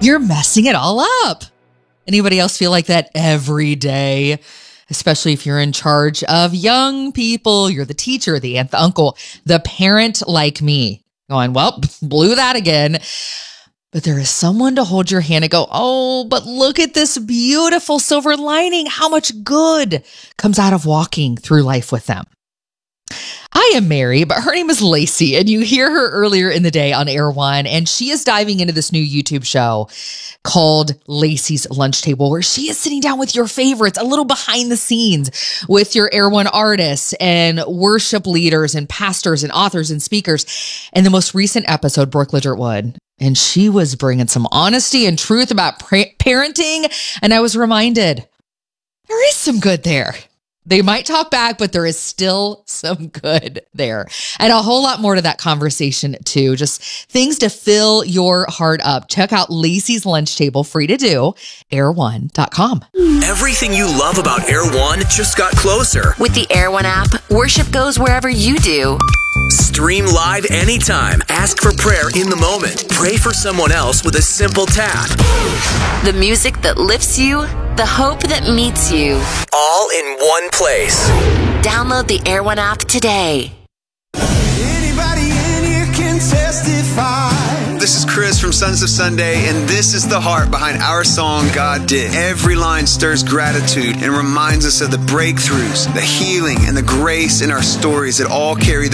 you're messing it all up. Anybody else feel like that every day? Especially if you're in charge of young people, you're the teacher, the aunt, the uncle, the parent like me, going, well, blew that again. But there is someone to hold your hand and go, oh, but look at this beautiful silver lining. How much good comes out of walking through life with them. I am Mary, but her name is Lacey, and you hear her earlier in the day on Air One, and she is diving into this new YouTube show called Lacey's Lunch Table, where she is sitting down with your favorites, a little behind the scenes with your Air One artists and worship leaders and pastors and authors and speakers. And the most recent episode, Brooke Ligertwood, and she was bringing some honesty and truth about parenting, and I was reminded there is some good there. They might talk back, but there is still some good there. And a whole lot more to that conversation too. Just things to fill your heart up. Check out Lacey's Lunch Table, free to do, air1.com. Everything you love about Air One just got closer. With the Air One app, worship goes wherever you do. Stream live anytime. Ask for prayer in the moment. Pray for someone else with a simple tap. The music that lifts you, the hope that meets you. All in one place. Download the Air One app today. Anybody in here can testify. This is Chris from Sons of Sunday, and this is the heart behind our song, God Did. Every line stirs gratitude and reminds us of the breakthroughs, the healing, and the grace in our stories that all carry